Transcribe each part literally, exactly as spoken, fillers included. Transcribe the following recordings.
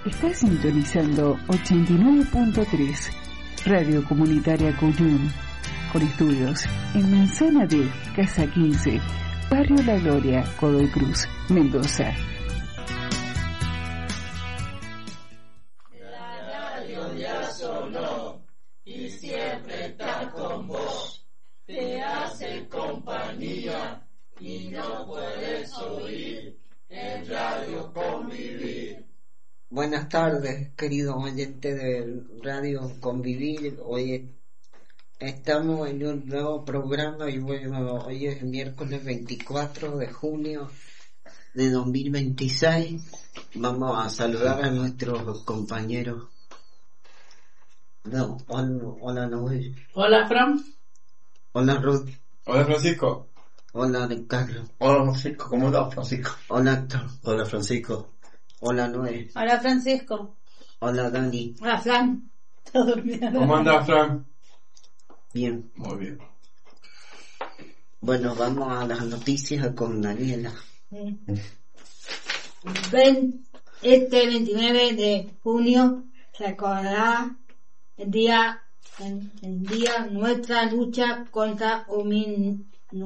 Está sintonizando ochenta y nueve punto tres, Radio Comunitaria Cuyum, con estudios en Manzana D, Casa quince, Barrio La Gloria, Godoy Cruz, Mendoza. La radio ya sonó y siempre está con vos. Te hace compañía y no puedes oír en Radio Convivir. Buenas tardes, querido oyente de Radio Convivir. Hoy estamos en un nuevo programa y bueno, hoy es miércoles veinticuatro de junio de dos mil veintiséis. Vamos a saludar a nuestros compañeros. No, hola, hola Noel. Hola, Fran. Hola, Ruth. Hola, Francisco. Hola, Ricardo. Hola, Francisco. ¿Cómo estás, Francisco? Hola, Héctor. Hola, Francisco. Hola, Noel. Hola, Francisco. Hola, Dani. Hola, Fran. ¿Estás durmiendo? ¿Cómo andas, Fran? Bien. Muy bien. Bueno, vamos a las noticias con Daniela. Ven, este veintinueve de junio recordará el día, el, el día nuestra lucha contra hominomia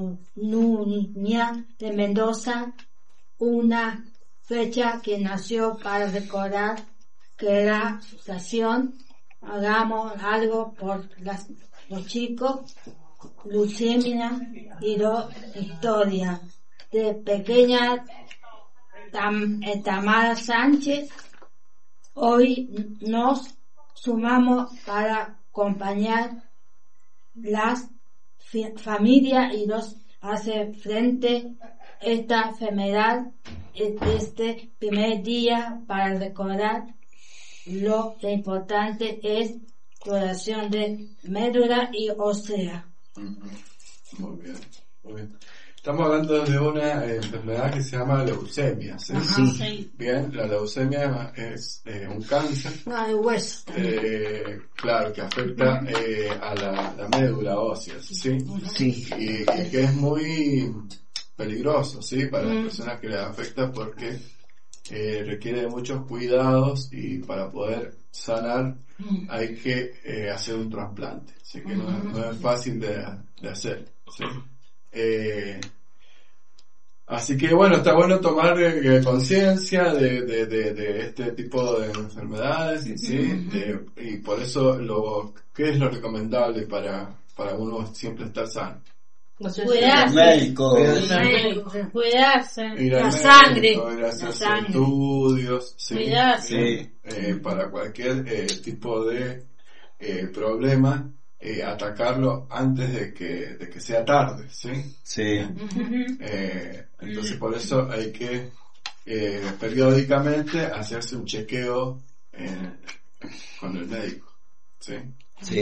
de Mendoza, una fecha que nació para recordar que la situación hagamos algo por las, los chicos, leucemia y la historia de pequeña Tam, Tamara Sánchez. Hoy nos sumamos para acompañar las familias y los hace frente a esta enfermedad este primer día para recordar lo que importante es curación de médula y ósea. Muy bien, muy bien. Estamos hablando de una eh, enfermedad que se llama leucemia, ¿sí? Ajá, sí. Bien, la leucemia es eh, un cáncer. Ah, de hueso. Eh, claro, que afecta eh, a la, la médula ósea, ¿sí? Sí. Y, y que es muy peligroso, ¿sí? Para las personas que le afecta porque eh, requiere de muchos cuidados y para poder sanar hay que eh, hacer un trasplante, así que no, no es fácil de, de hacer, ¿sí? Eh, así que bueno, está bueno tomar eh, conciencia de, de, de, de este tipo de enfermedades, ¿sí? De, y por eso lo ¿qué es lo recomendable para, para uno siempre estar sano? Cuidarse, médico, cuidarse, cuidarse, ir la al sangre, médico, ir a hacerse la sangre. estudios, ¿sí? Cuidarse. Eh, eh, para cualquier eh, tipo de eh, problema, eh, atacarlo antes de que, de que sea tarde, ¿sí? Sí. Eh, entonces por eso hay que eh, periódicamente hacerse un chequeo eh, con el médico, ¿sí?